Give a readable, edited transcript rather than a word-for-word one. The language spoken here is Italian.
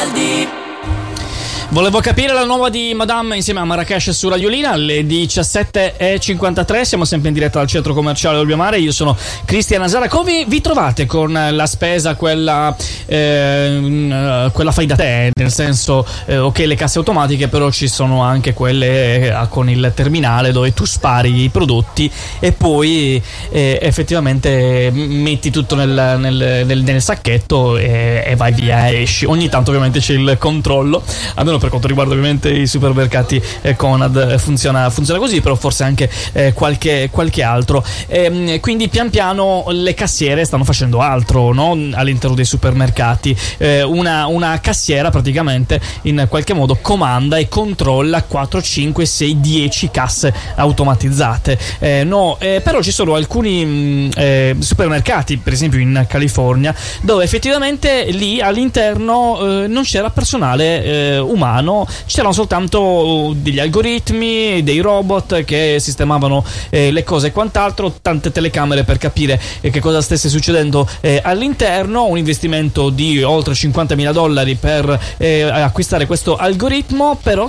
Volevo capire la nuova di Madame insieme a Marrakesh su Radiolina alle 17:53. Siamo sempre in diretta dal centro commerciale Olbia-Mare. Io sono Cristian Asara. Come vi trovate con la spesa, quella fai da te? Nel senso, ok, le casse automatiche, però ci sono anche quelle con il terminale dove tu spari i prodotti e poi effettivamente metti tutto nel sacchetto e vai via, esci. Ogni tanto ovviamente c'è il controllo, almeno per quanto riguarda ovviamente i supermercati Conad funziona così, però forse anche qualche altro. Quindi pian piano le cassiere stanno facendo altro, no? All'interno dei supermercati una cassiera praticamente in qualche modo comanda e controlla 4, 5, 6, 10 casse automatizzate. Però ci sono alcuni supermercati, per esempio in California, dove effettivamente lì all'interno non c'era personale umano, c'erano soltanto degli algoritmi, dei robot che sistemavano le cose e quant'altro, tante telecamere per capire che cosa stesse succedendo all'interno, un investimento di oltre $50,000 per acquistare questo algoritmo, però